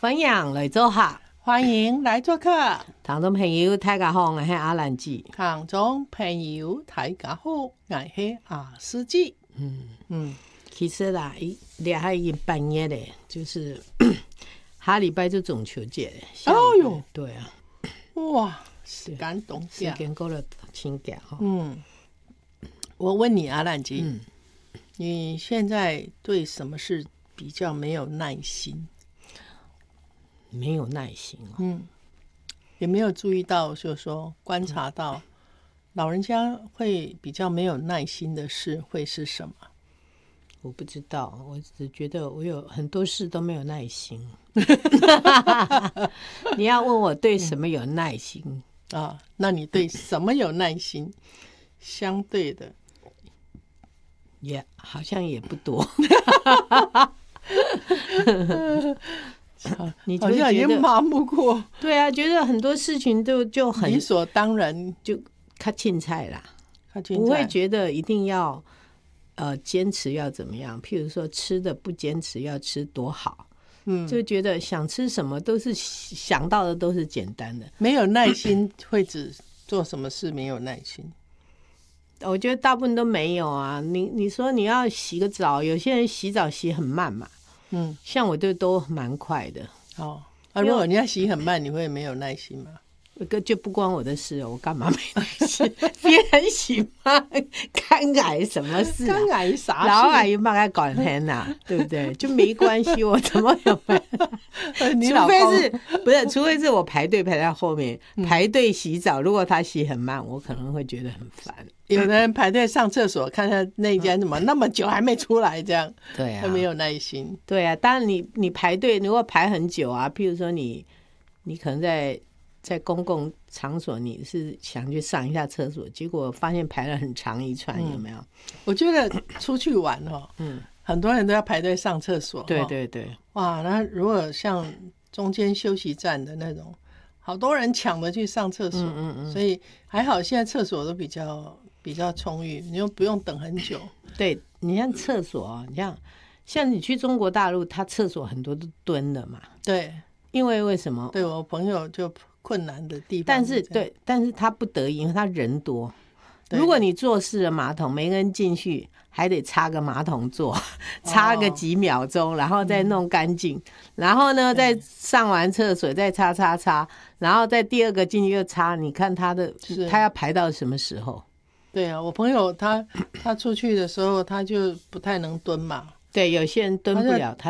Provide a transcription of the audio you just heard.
分享来做客， 欢迎来做客。 听众朋友大家好，我是阿兰姐。 听众朋友大家好，我是阿司机。 其实啦，俩还已经半夜了，就是下礼拜就中秋节了。 哦哟， 对啊， 哇，时间冻时假， 间过了请假哈。 我问你，阿兰姐，你现在对什么事比较没有耐心？ 没有耐心哦。 有没有注意到，就是说观察到老人家会比较没有耐心的事会是什么？ 我不知道，我只觉得我有很多事都没有耐心。你要问我对什么有耐心啊？那你对什么有耐心？相对的， 也好像也不多。你好像已经麻木过。 对啊，觉得很多事情就很理所当然， 就看青菜啦， 不不会觉得一定要坚持要怎么样。譬如说吃的不坚持要吃多好，就觉得想吃什么都是想到的都是简单的， 没有耐心会指做什么事没有耐心。 我觉得大部分都没有啊。你说你要洗个澡，有些人洗澡洗很慢嘛。像我都蛮快的。 如果你要洗很慢，你会没有耐心吗？ 就不关我的事，我干嘛没耐心？别人洗慢，干癌什么事、啊？ 干癌啥事？ 老癌又帮他管很呐，对不对？就没关系，我怎么有办法？除非是我排队排在后面，排队洗澡。如果他洗很慢，我可能会觉得很烦。 有的人排队上厕所，看看那一间怎么那么久还没出来，这样对啊， 他没有耐心。 对啊，当然你排队如果排很久啊，譬如说你可能在公共场所，你是想去上一下厕所，结果发现排了很长一串，有没有？ 我觉得出去玩很多人都要排队上厕所。 对对对， 哇，那如果像中间休息站的那种，好多人抢着去上厕所，所以还好现在厕所都比较充裕，你又不用等很久。 对，你像厕所像你去中国大陆，他厕所很多都蹲的嘛。 对， 因为什么？ 对，我朋友就困难的地方， 但是他不得已，因为他人多。如果你坐式的马桶，每个人进去还得擦个马桶座，擦个几秒钟，然后再弄干净，然后呢再上完厕所再擦，然后再第二个进去又擦。你看他要排到什么时候？ 对啊，我朋友他出去的时候他就不太能蹲嘛。 对，有些人蹲不了，他